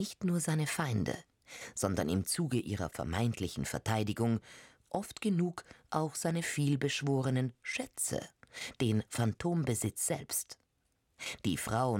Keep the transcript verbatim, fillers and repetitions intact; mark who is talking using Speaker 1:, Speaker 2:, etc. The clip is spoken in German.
Speaker 1: nicht nur seine Feinde, sondern im Zuge ihrer vermeintlichen Verteidigung oft genug auch seine vielbeschworenen Schätze, den Phantombesitz selbst. Die Frauen